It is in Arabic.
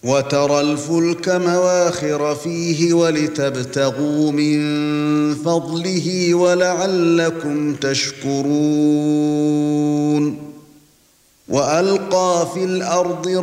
وَتَرَى الْفُلْكَ مَوَاخِرَ فِيهِ وَلِتَبْتَغُوا مِنْ فَضْلِهِ وَلَعَلَّكُمْ تَشْكُرُونَ وَأَلْقَى فِي الْأَرْضِ